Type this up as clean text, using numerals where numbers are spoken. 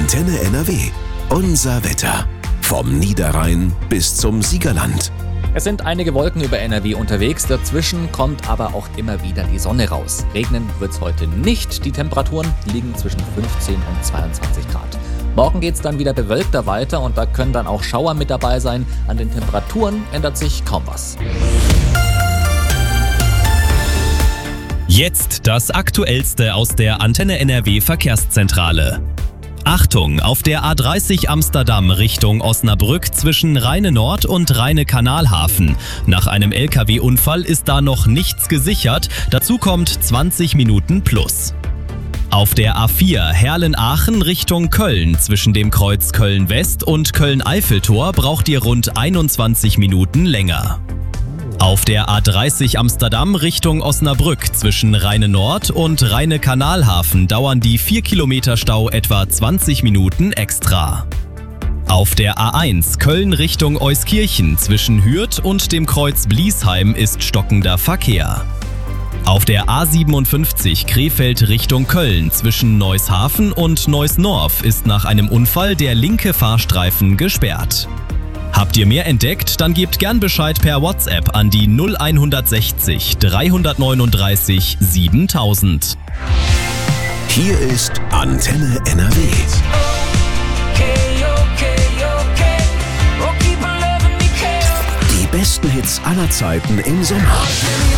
Antenne NRW. Unser Wetter. Vom Niederrhein bis zum Siegerland. Es sind einige Wolken über NRW unterwegs, dazwischen kommt aber auch immer wieder die Sonne raus. Regnen wird's heute nicht, die Temperaturen liegen zwischen 15 und 22 Grad. Morgen geht's dann wieder bewölkter weiter und da können dann auch Schauer mit dabei sein. An den Temperaturen ändert sich kaum was. Jetzt das Aktuellste aus der Antenne NRW Verkehrszentrale. Achtung, auf der A30 Amsterdam Richtung Osnabrück zwischen Rheine Nord und Rheine Kanalhafen. Nach einem LKW-Unfall ist da noch nichts gesichert, dazu kommt 20 Minuten plus. Auf der A4 Herlen-Aachen Richtung Köln zwischen dem Kreuz Köln-West und Köln-Eiffeltor braucht ihr rund 21 Minuten länger. Auf der A30 Amsterdam Richtung Osnabrück zwischen Rheine Nord und Rheine Kanalhafen dauern die 4 Kilometer Stau etwa 20 Minuten extra. Auf der A1 Köln Richtung Euskirchen zwischen Hürth und dem Kreuz Bliesheim ist stockender Verkehr. Auf der A57 Krefeld Richtung Köln zwischen Neushafen und Neusnorf ist nach einem Unfall der linke Fahrstreifen gesperrt. Habt ihr mehr entdeckt? Dann gebt gern Bescheid per WhatsApp an die 0160 339 7000. Hier ist Antenne NRW. Die besten Hits aller Zeiten im Sommer.